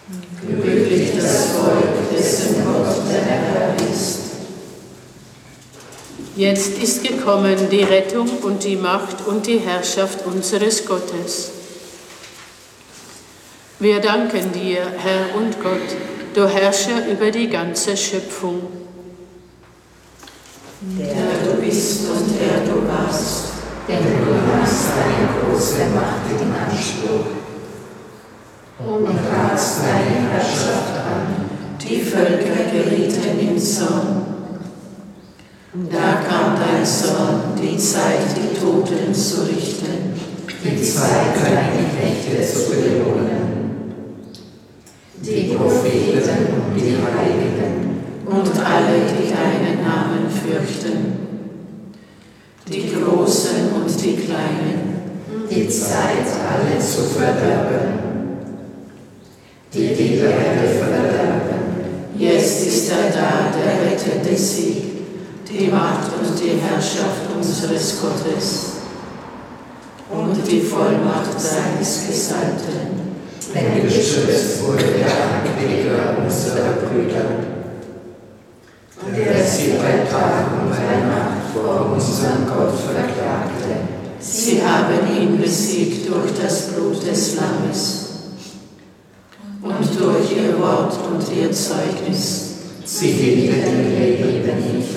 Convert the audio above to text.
Glücklich das Volk, dessen Gott der Herr ist. Jetzt ist gekommen die Rettung und die Macht und die Herrschaft unseres Gottes. Wir danken dir, Herr und Gott, du Herrscher über die ganze Schöpfung. Der du bist und der du warst, denn du hast deine große Macht in Anspruch und tratst deine Herrschaft an, die Völker gerieten in Zorn. Da kam dein Zorn, die Zeit, die Toten zu richten, die Zeit, deine Knechte zu belohnen. Die Propheten und die Heiligen und alle, die deinen Namen fürchten, die Großen und die Kleinen, die Zeit, alle zu verderben, die Erde verderben. Jetzt ist er da, der rettende Sieg, die Macht und die Herrschaft unseres Gottes und die Vollmacht seines Gesalbten. Denn geschützt wurde der Ankläger unserer Brüder, der sie bei Tag und bei Nacht vor unserem Gott verklagte. Sie haben ihn besiegt durch das Blut des Lammes und durch ihr Wort und ihr Zeugnis. Sie hielten ihr Leben nicht